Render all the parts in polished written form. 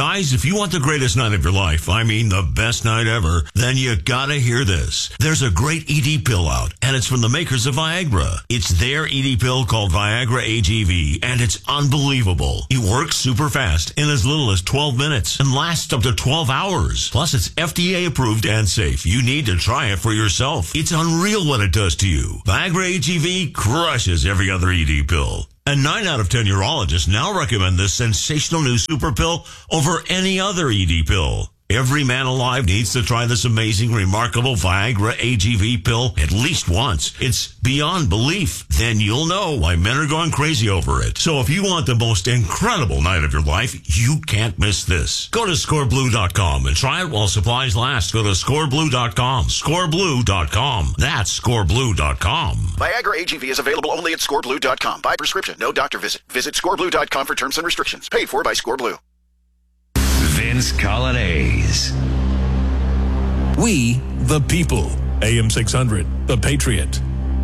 Guys, if you want the greatest night of your life, I mean the best night ever, then you gotta hear this. There's a great ED pill out, and it's from the makers of Viagra. It's their ED pill called Viagra AGV, and it's unbelievable. It works super fast in as little as 12 minutes and lasts up to 12 hours. Plus, it's FDA approved and safe. You need to try it for yourself. It's unreal what it does to you. Viagra AGV crushes every other ED pill. And 9 out of 10 urologists now recommend this sensational new super pill over any other ED pill. Every man alive needs to try this amazing, remarkable Viagra AGV pill at least once. It's beyond belief. Then you'll know why men are going crazy over it. So if you want the most incredible night of your life, you can't miss this. Go to scoreblue.com and try it while supplies last. Go to scoreblue.com. Scoreblue.com. That's scoreblue.com. Viagra AGV is available only at scoreblue.com. By prescription, no doctor visit. Visit scoreblue.com for terms and restrictions. Paid for by Scoreblue. Vince Colonnese. We, the people. AM 600, The Patriot.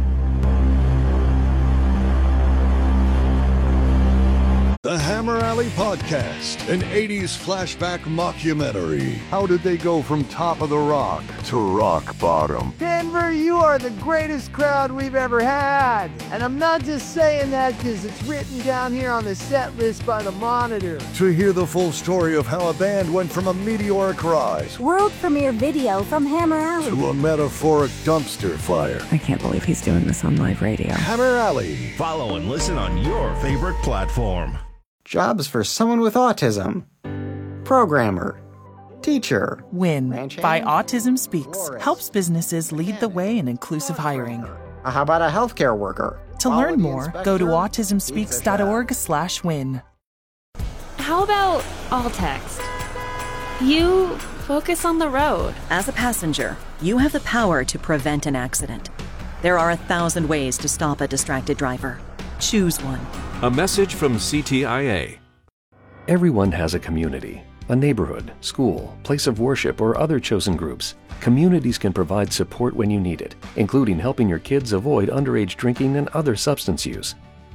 The Hammer Alley Podcast, an 80s flashback mockumentary. How did they go from top of the rock to rock bottom? Denver, you are the greatest crowd we've ever had. And I'm not just saying that because it's written down here on the set list by the Monitor. To hear the full story of how a band went from a meteoric rise, world premiere video from Hammer Alley, to a metaphoric dumpster fire. I can't believe he's doing this on live radio. Hammer Alley. Follow and listen on your favorite platform. Jobs for someone with autism. Programmer. Teacher. WIN by Autism Speaks helps businesses lead the way in inclusive hiring. How about a healthcare worker? To learn more, go to autismspeaks.org/win. How about all text? You focus on the road. As a passenger, you have the power to prevent an accident. There are 1,000 ways to stop a distracted driver. Choose one. A message from CTIA. Everyone has a community, a neighborhood, school, place of worship, or other chosen groups. Communities can provide support when you need it, including helping your kids avoid underage drinking and other substance use.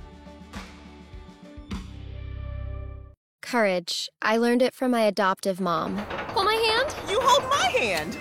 Courage. I learned it from my adoptive mom. Hold my hand. You hold my hand.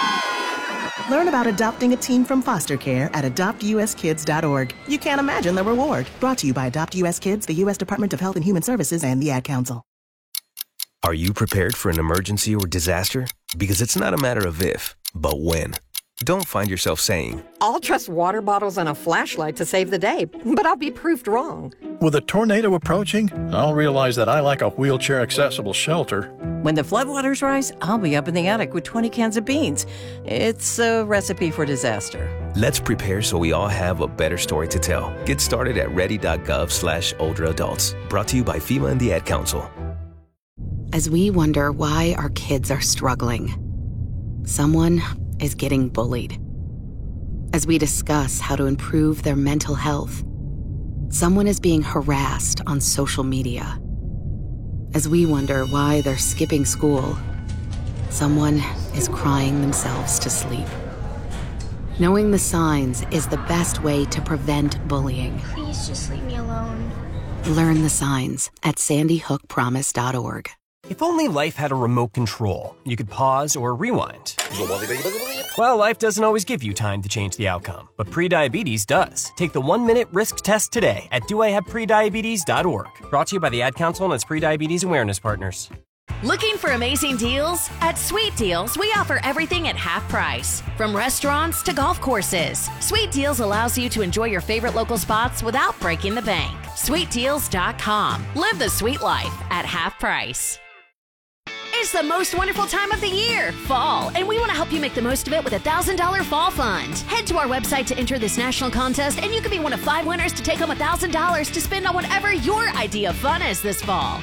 Learn about adopting a teen from foster care at adoptuskids.org. You can't imagine the reward. Brought to you by Adopt US Kids, the U.S. Department of Health and Human Services, and the Ad Council. Are you prepared for an emergency or disaster? Because it's not a matter of if, but when. Don't find yourself saying, I'll trust water bottles and a flashlight to save the day, but I'll be proved wrong. With a tornado approaching, I'll realize that I like a wheelchair-accessible shelter. When the floodwaters rise, I'll be up in the attic with 20 cans of beans. It's a recipe for disaster. Let's prepare so we all have a better story to tell. Get started at ready.gov/older adults. Brought to you by FEMA and the Ad Council. As we wonder why our kids are struggling, someone is getting bullied. As we discuss how to improve their mental health, someone is being harassed on social media. As we wonder why they're skipping school, someone is crying themselves to sleep. Knowing the signs is the best way to prevent bullying. Please just leave me alone. Learn the signs at sandyhookpromise.org. If only life had a remote control, you could pause or rewind. Well, life doesn't always give you time to change the outcome, but prediabetes does. Take the 1-minute risk test today at doihaveprediabetes.org. Brought to you by the Ad Council and its prediabetes awareness partners. Looking for amazing deals? At Sweet Deals, we offer everything at half price. From restaurants to golf courses, Sweet Deals allows you to enjoy your favorite local spots without breaking the bank. SweetDeals.com. Live the sweet life at half price. It's the most wonderful time of the year, fall, and we want to help you make the most of it with a $1,000 fall fund. Head to our website to enter this national contest, and you could be one of 5 winners to take home $1,000 to spend on whatever your idea of fun is this fall.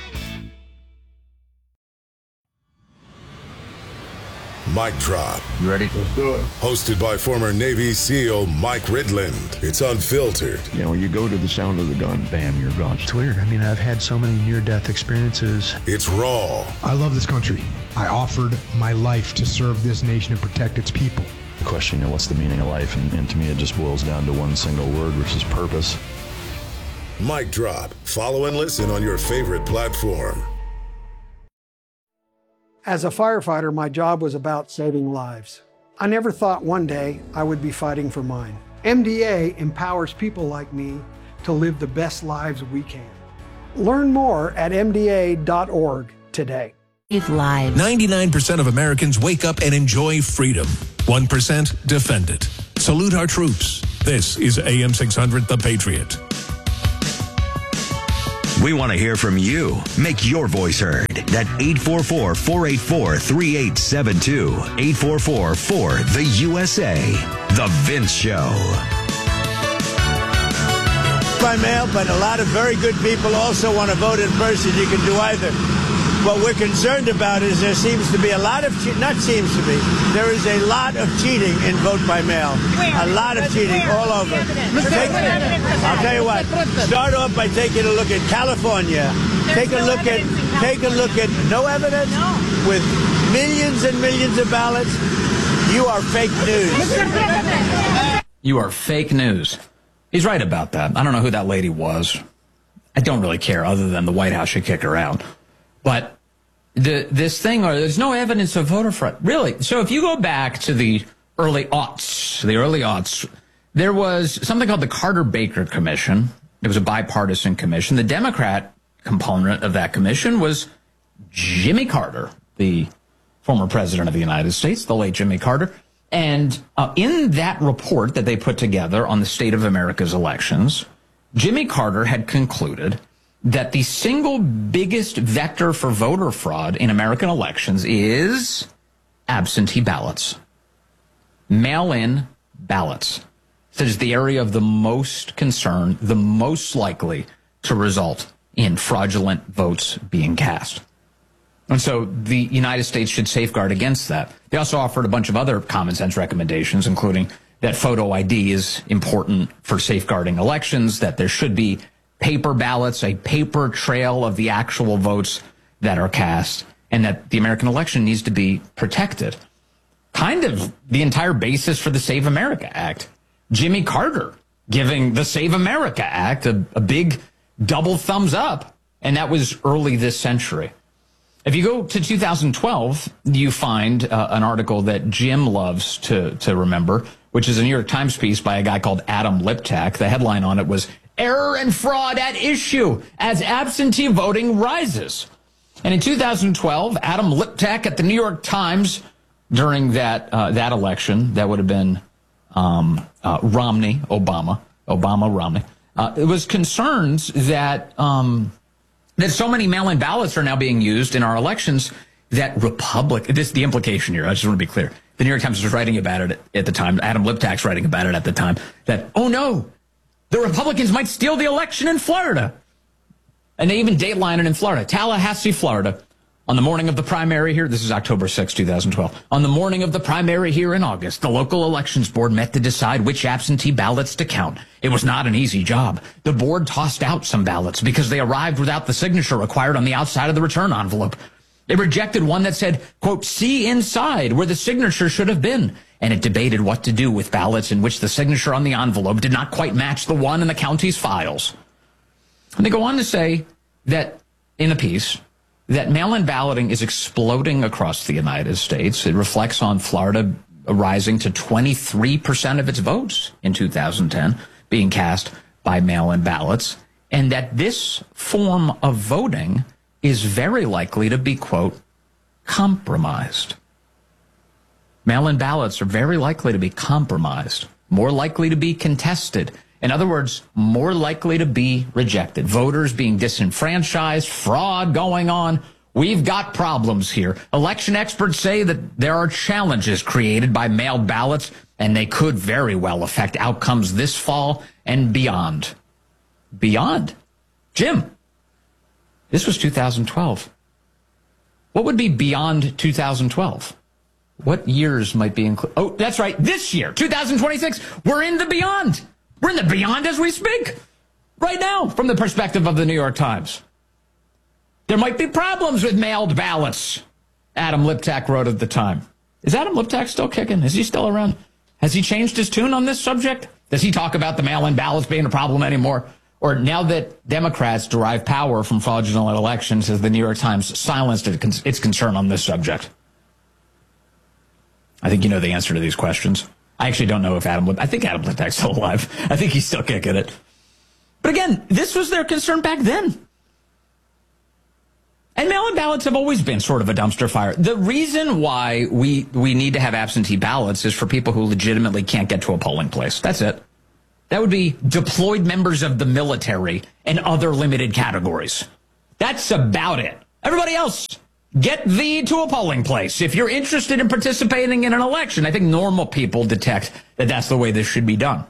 Mic Drop. You ready? Let's do it. Hosted by former Navy SEAL Mike Ridland. It's unfiltered. You know, you go to the sound of the gun, bam, you're gone. It's weird. I mean, I've had so many near-death experiences. It's raw. I love this country. I offered my life to serve this nation and protect its people. The question, you know, what's the meaning of life? And to me, it just boils down to one single word, which is purpose. Mic Drop. Follow and listen on your favorite platform. As a firefighter, my job was about saving lives. I never thought one day I would be fighting for mine. MDA empowers people like me to live the best lives we can. Learn more at MDA.org today. 99% of Americans wake up and enjoy freedom. 1% defend it. Salute our troops. This is AM 600, The Patriot. We want to hear from you. Make your voice heard at 844-484-3872. 844-4-THE-USA. The Vince Show. By mail, but a lot of very good people also want to vote in person. You can do either. What we're concerned about is there seems to be a lot of, not seems to be, there is a lot of cheating in vote by mail. A lot of cheating all over. I'll tell you what, start off by taking a look at California. Take a look at no evidence with millions and millions of ballots. You are fake news. You are fake news. He's right about that. I don't know who that lady was. I don't really care, other than the White House should kick her out. But this thing, or there's no evidence of voter fraud. Really? So if you go back to the early aughts, there was something called the Carter-Baker Commission. It was a bipartisan commission. The Democrat component of that commission was Jimmy Carter, the former president of the United States, the late Jimmy Carter. And in that report that they put together on the state of America's elections, Jimmy Carter had concluded that the single biggest vector for voter fraud in American elections is absentee ballots. Mail-in ballots. That is the area of the most concern, the most likely to result in fraudulent votes being cast. And so the United States should safeguard against that. They also offered a bunch of other common sense recommendations, including that photo ID is important for safeguarding elections, that there should be paper ballots, a paper trail of the actual votes that are cast, and that the American election needs to be protected. Kind of the entire basis for the Save America Act. Jimmy Carter giving the Save America Act a big double thumbs up, and that was early this century. If you go to 2012, you find an article that Jim loves to remember, which is a New York Times piece by a guy called Adam Liptak. The headline on it was, "Error and Fraud at Issue as Absentee Voting Rises." And in 2012, Adam Liptak at the New York Times, during that election, that would have been Obama-Romney, it was concerned that so many mail-in ballots are now being used in our elections that this is the implication here. I just want to be clear. The New York Times was writing about it at the time. Adam Liptak's writing about it at the time. That, oh no, the Republicans might steal the election in Florida. And they even dateline it in Florida. Tallahassee, Florida. On the morning of the primary here, this is October 6, 2012. On the morning of the primary here in August, the local elections board met to decide which absentee ballots to count. It was not an easy job. The board tossed out some ballots because they arrived without the signature required on the outside of the return envelope. They rejected one that said, quote, "See inside," where the signature should have been. And it debated what to do with ballots in which the signature on the envelope did not quite match the one in the county's files. And they go on to say that, in the piece, that mail-in balloting is exploding across the United States. It reflects on Florida rising to 23% of its votes in 2010 being cast by mail-in ballots, and that this form of voting is very likely to be, quote, compromised. Mail-in ballots are very likely to be compromised, more likely to be contested. In other words, more likely to be rejected. Voters being disenfranchised, fraud going on. We've got problems here. Election experts say that there are challenges created by mailed ballots, and they could very well affect outcomes this fall and beyond. Beyond? Jim, this was 2012. What would be beyond 2012? What years might be included? Oh, that's right, this year, 2026. We're in the beyond. We're in the beyond as we speak. Right now, from the perspective of the New York Times. There might be problems with mailed ballots, Adam Liptak wrote at the time. Is Adam Liptak still kicking? Is he still around? Has he changed his tune on this subject? Does he talk about the mail-in ballots being a problem anymore? Or now that Democrats derive power from fraudulent elections, has the New York Times silenced its concern on this subject? I think you know the answer to these questions. I actually don't know if I think Adam Liptak's still alive. I think he's still kicking it. But again, this was their concern back then. And mail-in ballots have always been sort of a dumpster fire. The reason why we need to have absentee ballots is for people who legitimately can't get to a polling place. That's it. That would be deployed members of the military and other limited categories. That's about it. Everybody else, get thee to a polling place. If you're interested in participating in an election, I think normal people detect that that's the way this should be done.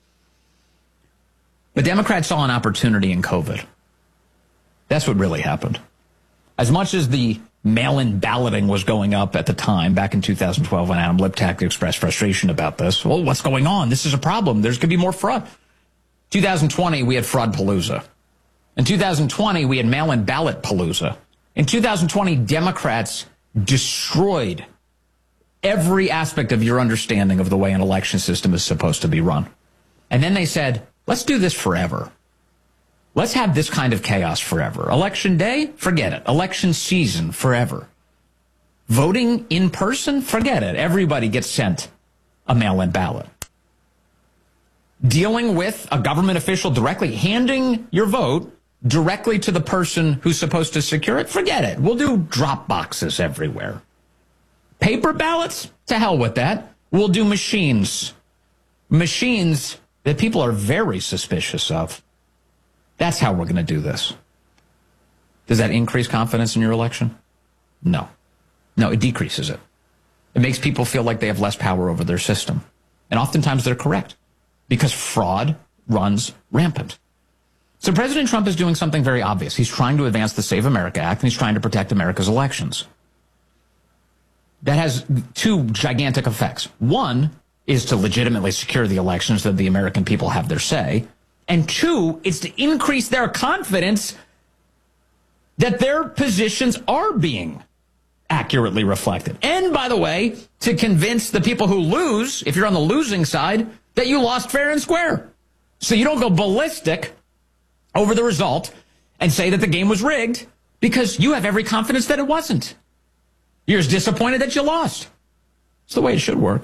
But Democrats saw an opportunity in COVID. That's what really happened. As much as the mail-in balloting was going up at the time, back in 2012, when Adam Liptak expressed frustration about this. Well, what's going on? This is a problem. There's going to be more fraud. 2020, we had Fraud-palooza. In 2020, we had mail-in ballot palooza. In 2020, Democrats destroyed every aspect of your understanding of the way an election system is supposed to be run. And then they said, let's do this forever. Let's have this kind of chaos forever. Election day, forget it. Election season, forever. Voting in person, forget it. Everybody gets sent a mail-in ballot. Dealing with a government official directly, handing your vote directly to the person who's supposed to secure it, forget it. We'll do drop boxes everywhere. Paper ballots, to hell with that. We'll do machines. Machines that people are very suspicious of. That's how we're going to do this. Does that increase confidence in your election? No. No, it decreases it. It makes people feel like they have less power over their system. And oftentimes they're correct because fraud runs rampant. So President Trump is doing something very obvious. He's trying to advance the Save America Act, and he's trying to protect America's elections. That has two gigantic effects. One is to legitimately secure the elections so that the American people have their say. And two, it's to increase their confidence that their positions are being accurately reflected. And, by the way, to convince the people who lose, if you're on the losing side, that you lost fair and square. So you don't go ballistic over the result and say that the game was rigged because you have every confidence that it wasn't. You're as disappointed that you lost. It's the way it should work.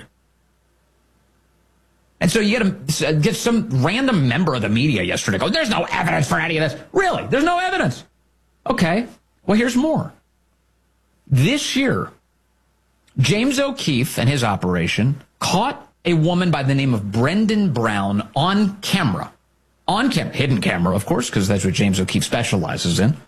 And so you get some random member of the media yesterday go, there's no evidence for any of this. Really? There's no evidence. Okay. Well, here's more. This year, James O'Keefe and his operation caught a woman by the name of Brendan Brown on camera. On camera. Hidden camera, of course, because that's what James O'Keefe specializes in.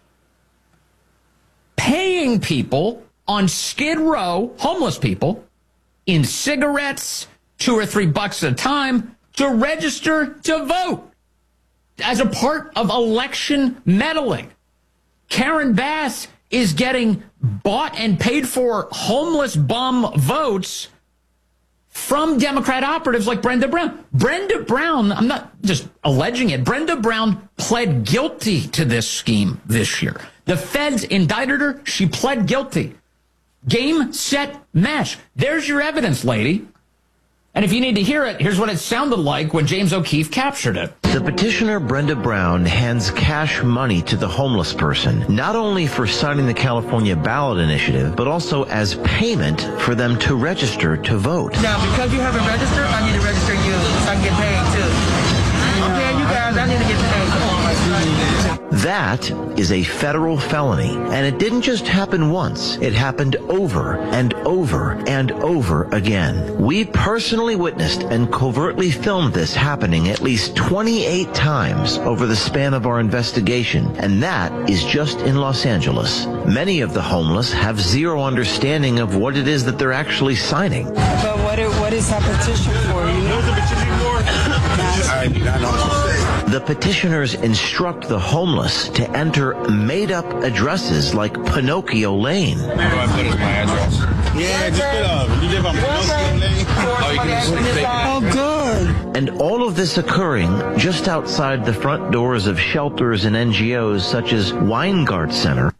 Paying people on Skid Row, homeless people, in cigarettes, $2 or $3 at a time, to register to vote as a part of election meddling. Karen Bass is getting bought and paid for homeless bum votes from Democrat operatives like Brenda Brown. Brenda Brown, I'm not just alleging it, Brenda Brown pled guilty to this scheme this year. The feds indicted her. She pled guilty. Game, set, match. There's your evidence, lady. And if you need to hear it, here's what it sounded like when James O'Keefe captured it. The petitioner, Brenda Brown, hands cash money to the homeless person, not only for signing the California ballot initiative, but also as payment for them to register to vote. Now, because you haven't registered, I need to register you so I can get paid, too. I'm paying you guys, I need to get paid. That is a federal felony, and it didn't just happen once. It happened over and over and over again. We personally witnessed and covertly filmed this happening at least 28 times over the span of our investigation, and that is just in Los Angeles. Many of the homeless have zero understanding of what it is that they're actually signing. But what is that petition for? You know what the petition for? I don't know. The petitioners instruct the homeless to enter made-up addresses like Pinocchio Lane. Where do I put as my address? Yeah, just put up. You live on Pinocchio Lane? Oh, you can just take it. Oh, good. And all of this occurring just outside the front doors of shelters and NGOs such as Weingart Center.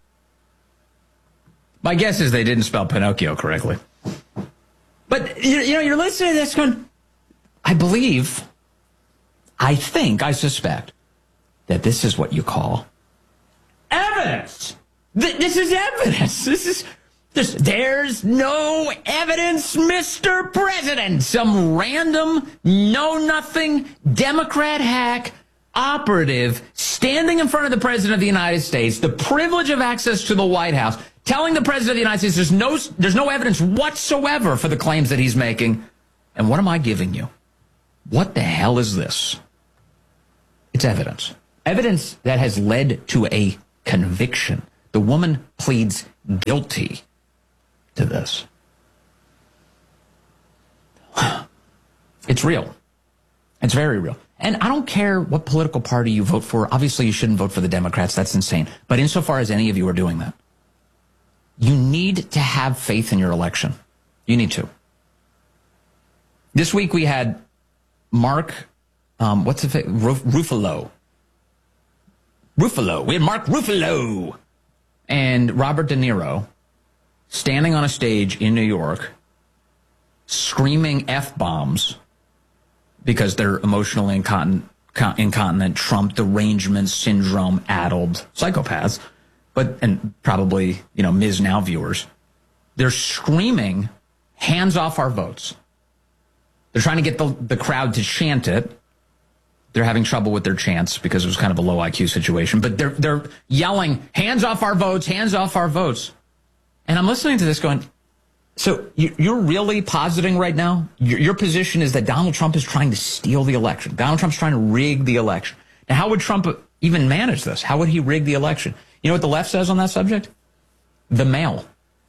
My guess is they didn't spell Pinocchio correctly. But, you know, you're listening to this going, I suspect that this is what you call evidence. This is evidence. There's no evidence, Mr. President. Some random, know-nothing Democrat hack operative standing in front of the President of the United States, the privilege of access to the White House, telling the President of the United States there's no evidence whatsoever for the claims that he's making. And what am I giving you? What the hell is this? It's evidence. Evidence that has led to a conviction. The woman pleads guilty to this. It's real. It's very real. And I don't care what political party you vote for. Obviously, you shouldn't vote for the Democrats. That's insane. But insofar as any of you are doing that, you need to have faith in your election. You need to. This week we had Mark, Ruffalo. We had Mark Ruffalo and Robert De Niro standing on a stage in New York screaming F-bombs because they're emotionally incontinent, Trump derangement syndrome addled psychopaths, and probably, Ms. Now viewers. They're screaming, hands off our votes. They're trying to get the crowd to chant it. They're having trouble with their chants because it was kind of a low IQ situation, but they're yelling, hands off our votes, hands off our votes. And I'm listening to this going, so you're really positing right now? Your position is that Donald Trump is trying to steal the election. Donald Trump's trying to rig the election. Now, how would Trump even manage this? How would he rig the election? You know what the left says on that subject? The mail.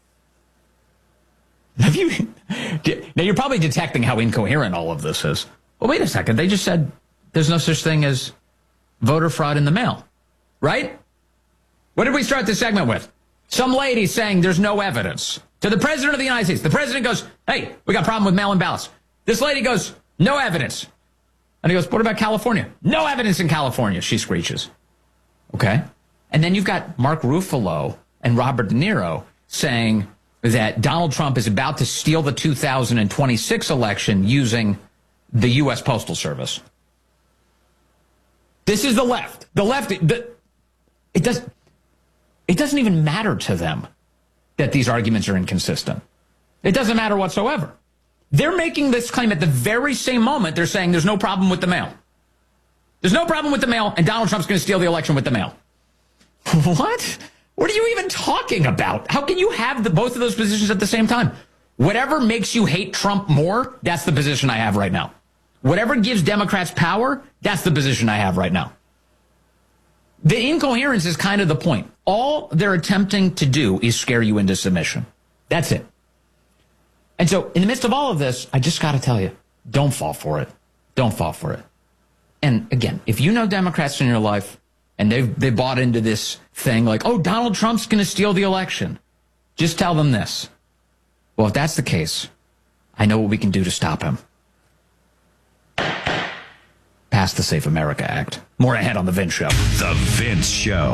Now, you're probably detecting how incoherent all of this is. Well, wait a second. They just said there's no such thing as voter fraud in the mail, right? What did we start this segment with? Some lady saying there's no evidence to the President of the United States. The President goes, hey, we got a problem with mail-in ballots. This lady goes, no evidence. And he goes, what about California? No evidence in California, she screeches. Okay. And then you've got Mark Ruffalo and Robert De Niro saying that Donald Trump is about to steal the 2026 election using the U.S. Postal Service. This is the left. The left, it doesn't even matter to them that these arguments are inconsistent. It doesn't matter whatsoever. They're making this claim at the very same moment they're saying there's no problem with the mail. There's no problem with the mail, and Donald Trump's going to steal the election with the mail. What? What are you even talking about? How can you have both of those positions at the same time? Whatever makes you hate Trump more, that's the position I have right now. Whatever gives Democrats power, that's the position I have right now. The incoherence is kind of the point. All they're attempting to do is scare you into submission. That's it. And so in the midst of all of this, I just got to tell you, don't fall for it. Don't fall for it. And again, if you know Democrats in your life and they bought into this thing like, oh, Donald Trump's going to steal the election, just tell them this. Well, if that's the case, I know what we can do to stop him. Pass the Safe America Act. More ahead on The Vince Show. The Vince Show.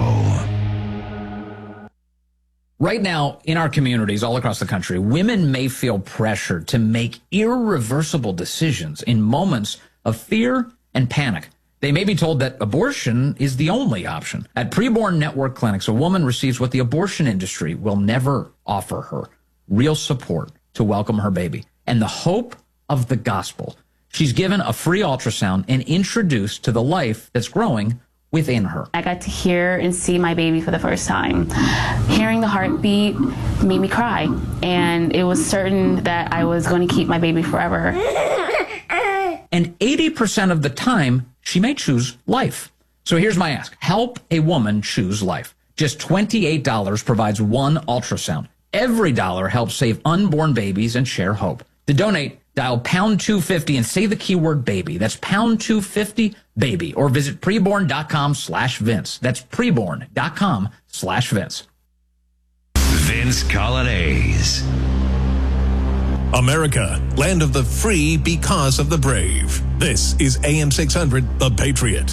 Right now, in our communities all across the country, women may feel pressured to make irreversible decisions in moments of fear and panic. They may be told that abortion is the only option. At Preborn Network Clinics, a woman receives what the abortion industry will never offer her: real support to welcome her baby and the hope of the gospel. She's given a free ultrasound and introduced to the life that's growing within her. I got to hear and see my baby for the first time. Hearing the heartbeat made me cry, and it was certain that I was going to keep my baby forever. And 80% of the time, she may choose life. So here's my ask. Help a woman choose life. Just $28 provides one ultrasound. Every dollar helps save unborn babies and share hope. To donate, dial pound 250 and say the keyword baby. That's pound 250 baby, or visit preborn.com/Vince. That's preborn.com/Vince. Vince Colonnese. America, land of the free because of the brave. This is AM 600, The Patriot.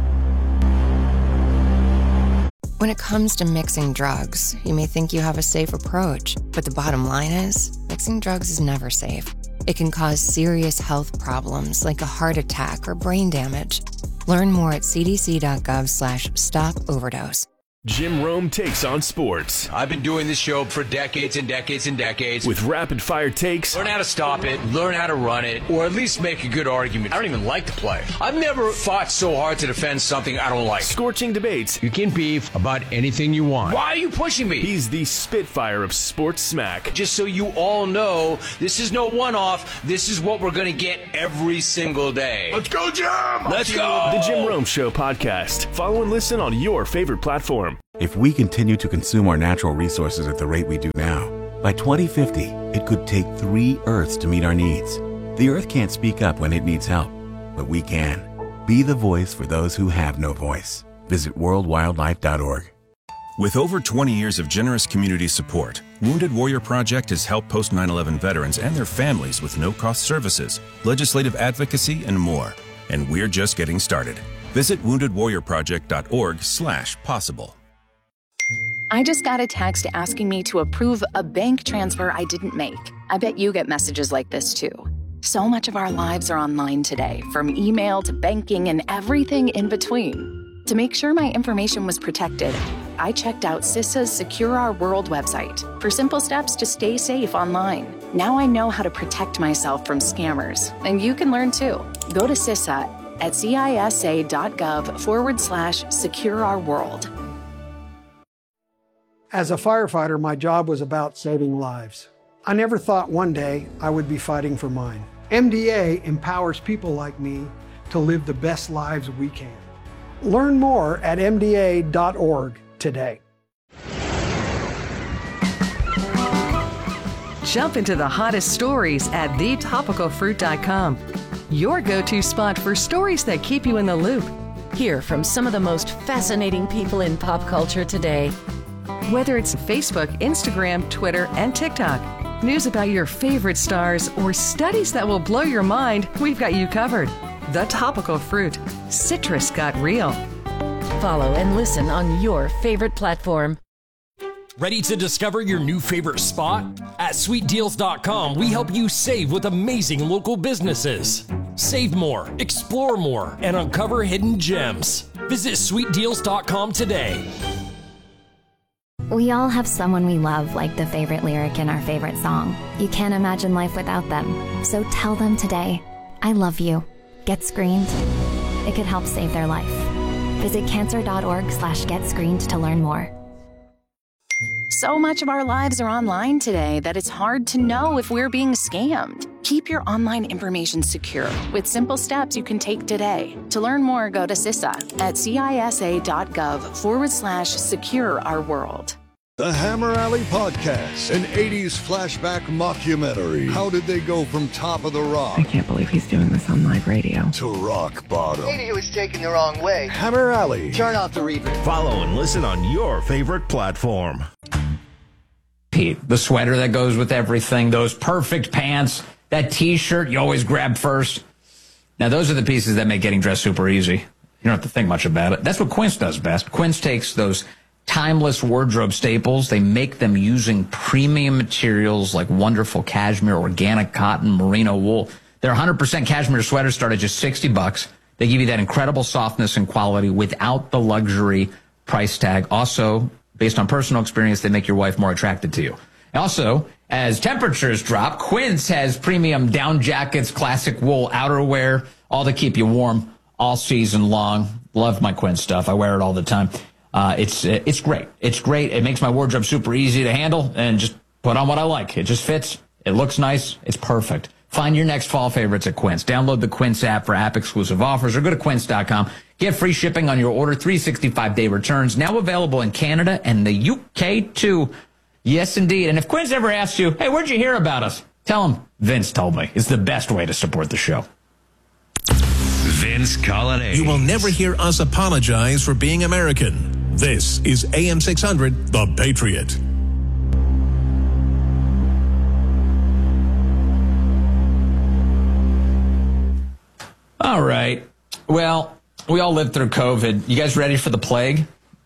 When it comes to mixing drugs, you may think you have a safe approach, but the bottom line is, mixing drugs is never safe. It can cause serious health problems like a heart attack or brain damage. Learn more at cdc.gov/stop-overdose. Jim Rome takes on sports. I've been doing this show for decades and decades and decades. With rapid-fire takes. Learn how to stop it, learn how to run it, or at least make a good argument. I don't even like to play. I've never fought so hard to defend something I don't like. Scorching debates. You can beef about anything you want. Why are you pushing me? He's the Spitfire of sports smack. Just so you all know, this is no one-off. This is what we're going to get every single day. Let's go, Jim! Let's go! The Jim Rome Show podcast. Follow and listen on your favorite platform. If we continue to consume our natural resources at the rate we do now, by 2050, it could take 3 Earths to meet our needs. The Earth can't speak up when it needs help, but we can. Be the voice for those who have no voice. Visit worldwildlife.org. With over 20 years of generous community support, Wounded Warrior Project has helped post 9/11 veterans and their families with no-cost services, legislative advocacy, and more. And we're just getting started. Visit woundedwarriorproject.org/possible. I just got a text asking me to approve a bank transfer I didn't make. I bet you get messages like this too. So much of our lives are online today, from email to banking and everything in between. To make sure my information was protected, I checked out CISA's Secure Our World website for simple steps to stay safe online. Now I know how to protect myself from scammers, and you can learn too. Go to CISA at cisa.gov/secure-our-world. As a firefighter, my job was about saving lives. I never thought one day I would be fighting for mine. MDA empowers people like me to live the best lives we can. Learn more at mda.org today. Jump into the hottest stories at thetopicalfruit.com. Your go-to spot for stories that keep you in the loop. Hear from some of the most fascinating people in pop culture today. Whether it's Facebook, Instagram, Twitter, and TikTok, news about your favorite stars, or studies that will blow your mind, we've got you covered. The Topical Fruit. Citrus got real. Follow and listen on your favorite platform. Ready to discover your new favorite spot? At sweetdeals.com, we help you save with amazing local businesses. Save more, explore more, and uncover hidden gems. Visit sweetdeals.com today. We all have someone we love, like the favorite lyric in our favorite song. You can't imagine life without them. So tell them today, I love you. Get screened. It could help save their life. Visit cancer.org/getscreened to learn more. So much of our lives are online today that it's hard to know if we're being scammed. Keep your online information secure with simple steps you can take today. To learn more, go to CISA at cisa.gov/secure-our-world. The Hammer Alley Podcast, an 80s flashback mockumentary. How did they go from top of the rock? I can't believe he's doing this on live radio. To rock bottom. Maybe he was taken the wrong way. Hammer Alley. Turn off the reverb. Follow and listen on your favorite platform. Pete, the sweater that goes with everything, those perfect pants, that T-shirt you always grab first. Now, those are the pieces that make getting dressed super easy. You don't have to think much about it. That's what Quince does best. Quince takes those timeless wardrobe staples. They make them using premium materials like wonderful cashmere, organic cotton, merino wool. Their 100% cashmere sweaters start at just $60. They give you that incredible softness and quality without the luxury price tag. Also, based on personal experience, they make your wife more attracted to you. Also, as temperatures drop, Quince has premium down jackets, classic wool outerwear, all to keep you warm all season long. Love my Quince stuff. I wear it all the time. It's great. It's great. It makes my wardrobe super easy to handle and just put on what I like. It just fits. It looks nice. It's perfect. Find your next fall favorites at Quince. Download the Quince app for app-exclusive offers or go to quince.com. Get free shipping on your order, 365-day returns. Now available in Canada and the UK, too. Yes, indeed. And if Quince ever asks you, hey, where'd you hear about us? Tell them Vince told me. It's the best way to support the show. Vince Colonnade. You will never hear us apologize for being American. This is AM 600, The Patriot. All right. Well, we all lived through COVID. You guys ready for the plague?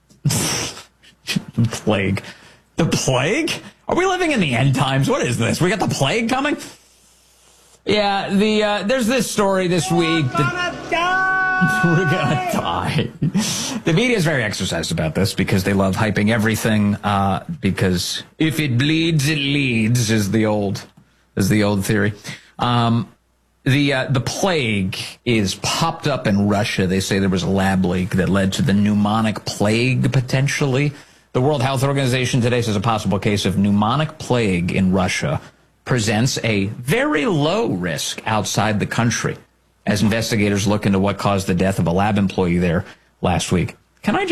The plague. The plague? Are we living in the end times? What is this? We got the plague coming? Yeah, there's this story this week that we're gonna die. The media is very exercised about this because they love hyping everything. Because if it bleeds, it leads is the old theory. The plague is popped up in Russia. They say there was a lab leak that led to the pneumonic plague, potentially. The World Health Organization today says a possible case of pneumonic plague in Russia presents a very low risk outside the country as investigators look into what caused the death of a lab employee there last week. Let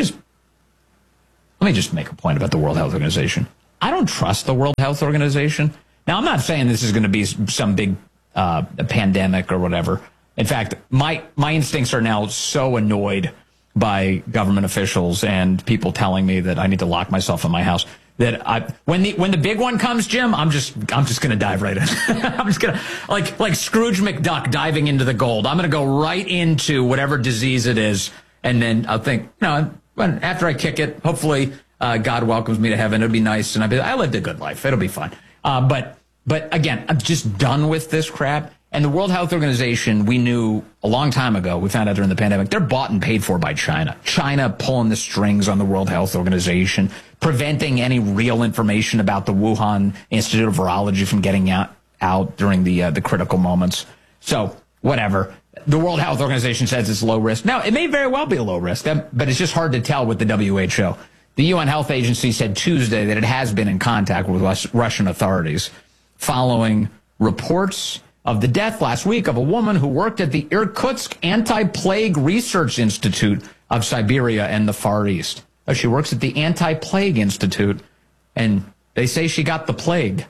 me just make a point about the World Health Organization. I don't trust the World Health Organization. Now, I'm not saying this is going to be some big pandemic or whatever. In fact, my instincts are now so annoyed by government officials and people telling me that I need to lock myself in my house that when the big one comes, Jim, I'm just going to dive right in. I'm just going to like Scrooge McDuck diving into the gold. I'm going to go right into whatever disease it is, and then I'll think, after I kick it, hopefully God welcomes me to heaven. It'll be nice, and I lived a good life. It'll be fine. But again, I'm just done with this crap. And the World Health Organization, we knew a long time ago, we found out during the pandemic, they're bought and paid for by China. China pulling the strings on the World Health Organization, preventing any real information about the Wuhan Institute of Virology from getting out during the critical moments. So, whatever. The World Health Organization says it's low risk. Now, it may very well be a low risk, but it's just hard to tell with the WHO. The UN Health Agency said Tuesday that it has been in contact with Russian authorities following reports of the death last week of a woman who worked at the Irkutsk Anti-Plague Research Institute of Siberia and the Far East. She works at the Anti-Plague Institute, and they say she got the plague.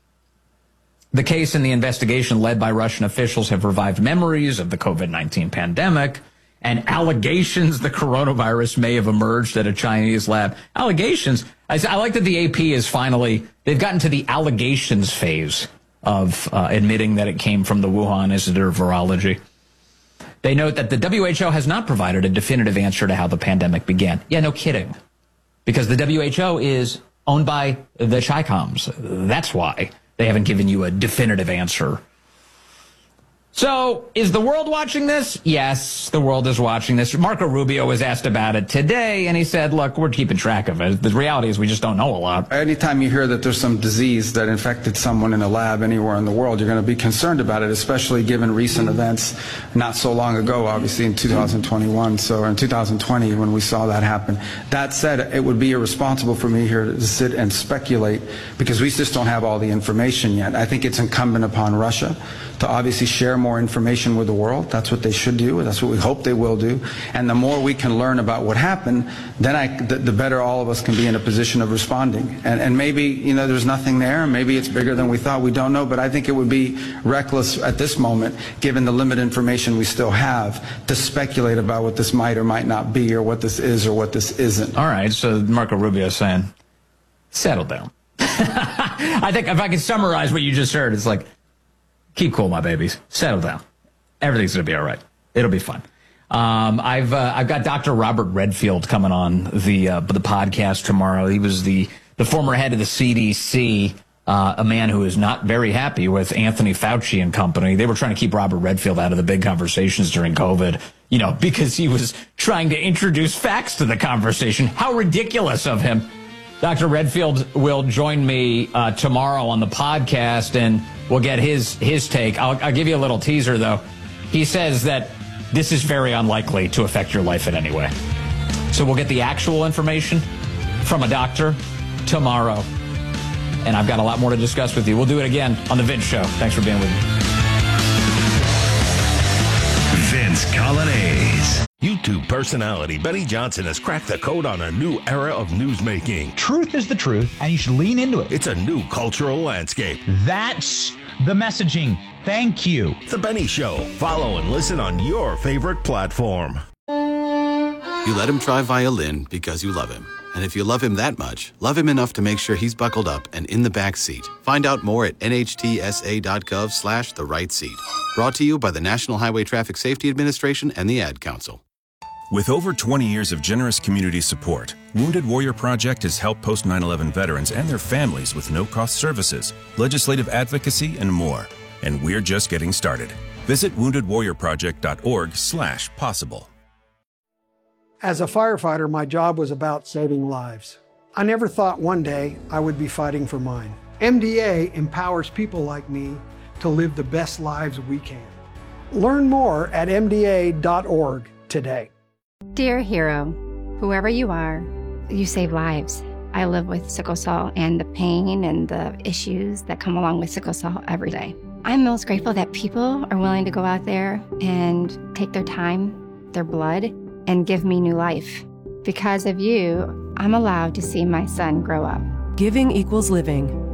The case and the investigation led by Russian officials have revived memories of the COVID-19 pandemic and allegations the coronavirus may have emerged at a Chinese lab. Allegations. I like that the AP is they've gotten to the allegations phase of admitting that it came from the Wuhan Institute of Virology. They note that the WHO has not provided a definitive answer to how the pandemic began. Yeah, no kidding. Because the WHO is owned by the Chi-Coms. That's why they haven't given you a definitive answer. So, is the world watching this? Yes, the world is watching this. Marco Rubio was asked about it today, and he said, look, we're keeping track of it. The reality is we just don't know a lot. Anytime you hear that there's some disease that infected someone in a lab anywhere in the world, you're going to be concerned about it, especially given recent events not so long ago, obviously in 2021, so in 2020 when we saw that happen. That said, it would be irresponsible for me here to sit and speculate because we just don't have all the information yet. I think it's incumbent upon Russia to obviously share more information with the world. That's what they should do. That's what we hope they will do. And the more we can learn about what happened, then the better all of us can be in a position of responding. And maybe, there's nothing there. Maybe it's bigger than we thought. We don't know. But I think it would be reckless at this moment, given the limited information we still have, to speculate about what this might or might not be, or what this is or what this isn't. All right. So Marco Rubio is saying, settle down. I think if I can summarize what you just heard, it's like, keep cool, my babies. Settle down. Everything's going to be all right. It'll be fun. I've got Dr. Robert Redfield coming on the podcast tomorrow. He was the former head of the CDC, a man who is not very happy with Anthony Fauci and company. They were trying to keep Robert Redfield out of the big conversations during COVID, because he was trying to introduce facts to the conversation. How ridiculous of him. Dr. Redfield will join me tomorrow on the podcast, and we'll get his take. I'll give you a little teaser, though. He says that this is very unlikely to affect your life in any way. So we'll get the actual information from a doctor tomorrow. And I've got a lot more to discuss with you. We'll do it again on The Vince Show. Thanks for being with me. Vince Coglianese. YouTube personality Benny Johnson has cracked the code on a new era of newsmaking. Truth is the truth, and you should lean into it. It's a new cultural landscape. That's the messaging. Thank you. The Benny Show. Follow and listen on your favorite platform. You let him try violin because you love him. And if you love him that much, love him enough to make sure he's buckled up and in the back seat. Find out more at nhtsa.gov/the right seat. Brought to you by the National Highway Traffic Safety Administration and the Ad Council. With over 20 years of generous community support, Wounded Warrior Project has helped post 9/11 veterans and their families with no-cost services, legislative advocacy, and more. and we're just getting started. Visit woundedwarriorproject.org/possible. As a firefighter, my job was about saving lives. I never thought one day I would be fighting for mine. MDA empowers people like me to live the best lives we can. Learn more at MDA.org today. Dear hero, whoever you are, you save lives. I live with sickle cell and the pain and the issues that come along with sickle cell every day. I'm most grateful that people are willing to go out there and take their time, their blood, and give me new life. Because of you, I'm allowed to see my son grow up. Giving equals living.